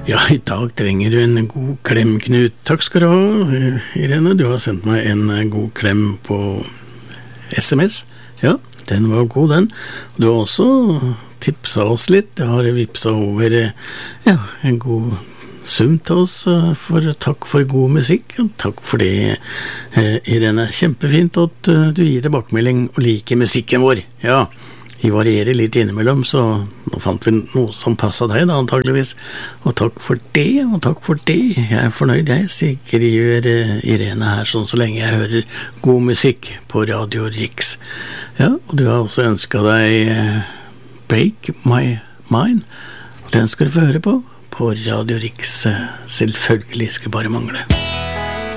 Ja, i dag trenger du en god klem, Knut. Takk skal du ha, Irene. Du har sendt meg en god klem på SMS. Ja, den var god, den. Du har også tipset oss litt. Jeg har vipset over en god sum til oss. Takk for god musikk. Takk for det, Irene. Kjempefint at du gir tilbakemelding og liker musikken vår. Ja, vi varierer litt innimellom, så nå fant vi noe som passet deg da, antageligvis. Og takk for det, og takk for det. Jeg er fornøyd, jeg skriver Irene her, sånn så lenge jeg hører god musikk på Radio Riks. Ja, og du har også ønsket deg Break My Mind, og den skal du få høre på Radio Riks. Selvfølgelig, skulle bare mangle.